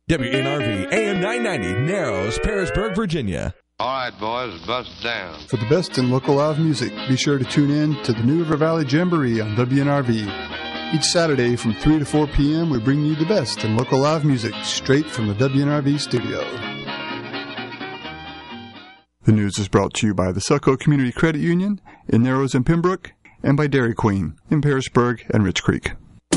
WNRV AM 990, Narrows, Parisburg, Virginia. All right, boys, bust down. For the best in local live music, be sure to tune in to the New River Valley Jamboree on WNRV. Each Saturday from 3 to 4 p.m., we bring you the best in local live music straight from the WNRV studio. The news is brought to you by the Selco Community Credit Union in Narrows and Pembroke, and by Dairy Queen in Parisburg and Rich Creek.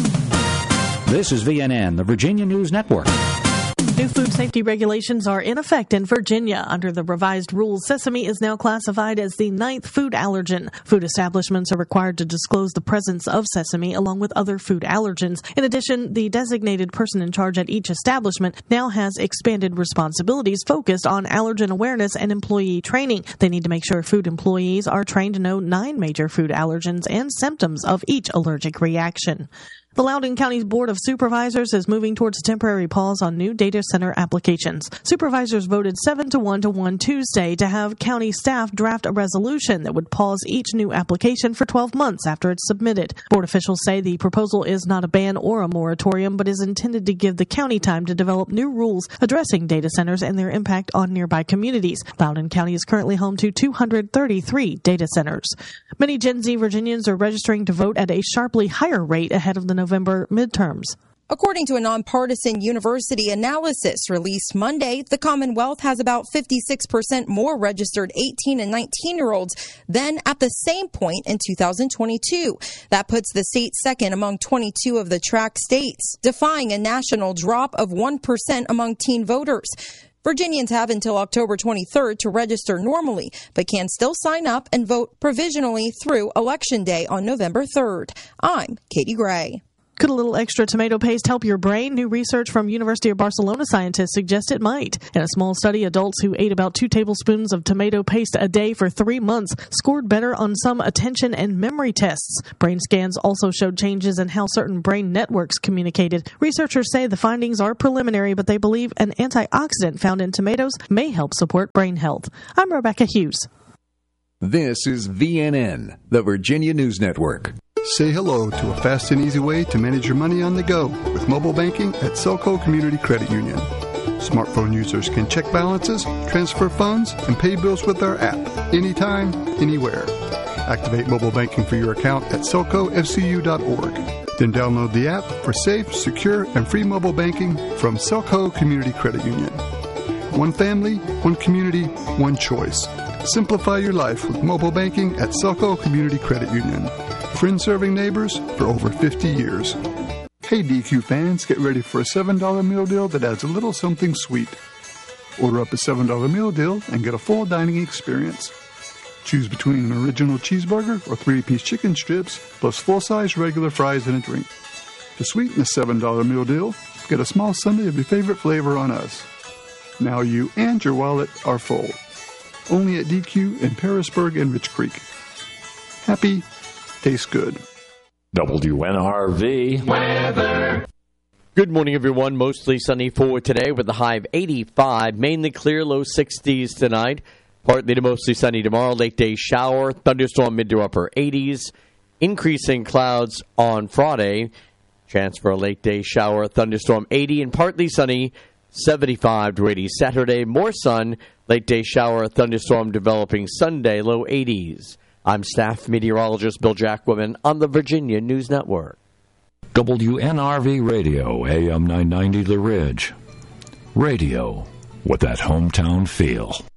This is VNN, the Virginia News Network. New food safety regulations are in effect in Virginia. Under the revised rules, sesame is now classified as the 9th food allergen. Food establishments are required to disclose the presence of sesame along with other food allergens. In addition, the designated person in charge at each establishment now has expanded responsibilities focused on allergen awareness and employee training. They need to make sure food employees are trained to know 9 major food allergens and symptoms of each allergic reaction. The Loudoun County's Board of Supervisors is moving towards a temporary pause on new data center applications. Supervisors voted 7-1 Tuesday to have county staff draft a resolution that would pause each new application for 12 months after it's submitted. Board officials say the proposal is not a ban or a moratorium, but is intended to give the county time to develop new rules addressing data centers and their impact on nearby communities. Loudoun County is currently home to 233 data centers. Many Gen Z Virginians are registering to vote at a sharply higher rate ahead of the November midterms. According to a nonpartisan university analysis released Monday, the Commonwealth has about 56% more registered 18 and 19-year-olds than at the same point in 2022. That puts the state second among 22 of the tract states, defying a national drop of 1% among teen voters. Virginians have until October 23rd to register normally, but can still sign up and vote provisionally through Election Day on November 3rd. I'm Katie Gray. Could a little extra tomato paste help your brain? New research from University of Barcelona scientists suggests it might. In a small study, adults who ate about 2 tablespoons of tomato paste a day for 3 months scored better on some attention and memory tests. Brain scans also showed changes in how certain brain networks communicated. Researchers say the findings are preliminary, but they believe an antioxidant found in tomatoes may help support brain health. I'm Rebecca Hughes. This is VNN, the Virginia News Network. Say hello to a fast and easy way to manage your money on the go with mobile banking at Selco Community Credit Union. Smartphone users can check balances, transfer funds, and pay bills with our app anytime, anywhere. Activate mobile banking for your account at selcofcu.org. Then download the app for safe, secure, and free mobile banking from Selco Community Credit Union. One family, one community, one choice. Simplify your life with mobile banking at Selco Community Credit Union. Friend-serving neighbors for over 50 years. Hey DQ fans, get ready for a $7 meal deal that adds a little something sweet. Order up a $7 meal deal and get a full dining experience. Choose between an original cheeseburger or 3-piece chicken strips, plus full-size regular fries and a drink. To sweeten the $7 meal deal, get a small sundae of your favorite flavor on us. Now you and your wallet are full. Only at DQ in Parisburg and Rich Creek. Happy, tastes good. WNRV weather. Good morning, everyone. Mostly sunny for today with a high of 85. Mainly clear, low 60s tonight. Partly to mostly sunny tomorrow. Late day shower. Thunderstorm mid to upper 80s. Increasing clouds on Friday. Chance for a late day shower. Thunderstorm 80 and partly sunny. 75 to 80 Saturday. More sun. Late day shower. Thunderstorm developing Sunday. Low 80s. I'm staff meteorologist Bill Jacquemin on the Virginia News Network. WNRV Radio, AM 990 The Ridge. Radio with that hometown feel.